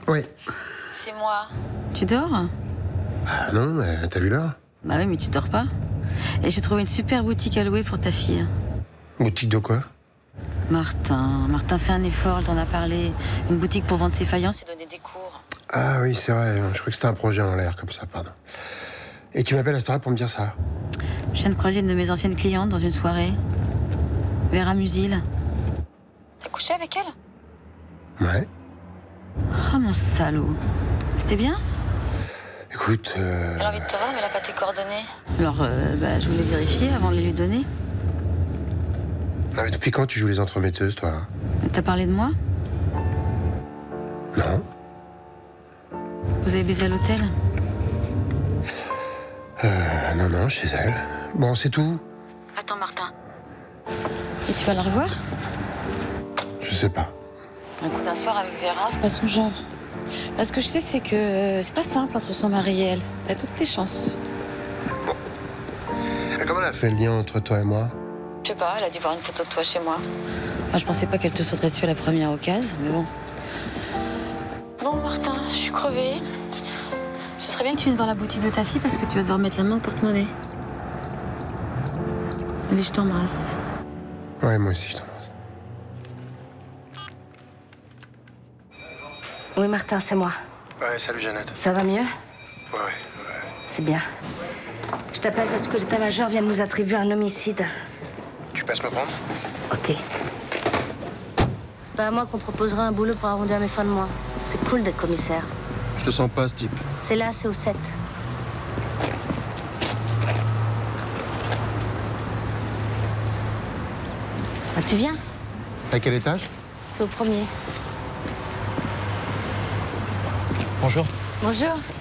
Oui. C'est moi. Tu dors? Ah non, mais t'as vu l'heure? Bah oui, mais tu dors pas. Et j'ai trouvé une super boutique à louer pour ta fille. Boutique de quoi? Martin fait un effort, elle t'en a parlé. Une boutique pour vendre ses faïences et donner des cours. Ah oui, c'est vrai, je crois que c'était un projet en l'air comme ça, pardon. Et tu m'appelles à cette heure-là pour me dire ça? Je viens de croiser une de mes anciennes clientes dans une soirée. Vera Musil. T'as couché avec elle? Ouais. Oh mon salaud. C'était bien? Écoute, Elle a envie de te voir, mais elle a pas tes coordonnées. Alors, je voulais vérifier avant de les lui donner. Non mais depuis quand tu joues les entremetteuses, toi? T'as parlé de moi? Non. Vous avez baisé à l'hôtel? Non, chez elle. Bon, c'est tout? Attends, Martin. Et tu vas la revoir? Je sais pas. Un coup d'un soir avec Vera, C'est pas son genre. Là, ce que je sais, c'est que c'est pas simple entre son mari et elle. T'as toutes tes chances. Et comment elle a fait le lien entre toi et moi? je sais pas, elle a dû voir une photo de toi chez moi. Enfin, je pensais pas qu'elle te sauterait dessus à la première occasion, mais bon. Bon, Martin, je suis crevée. Ce serait bien que Tu viennes voir la boutique de ta fille parce que tu vas devoir mettre la main au porte-monnaie. Allez, je t'embrasse. Ouais, moi aussi, je t'embrasse. Oui, Martin, c'est moi. Ouais, salut Jeannette. Ça va mieux? Ouais. C'est bien. Je t'appelle parce que l'état-major vient de nous attribuer un homicide. Tu passes me prendre? Ok. C'est pas à moi qu'on proposera un boulot pour arrondir mes fins de mois. C'est cool d'être commissaire. Je te sens pas, ce type. C'est là, c'est au 7. Ah, tu viens? À quel étage? C'est au premier. Bonjour. Bonjour.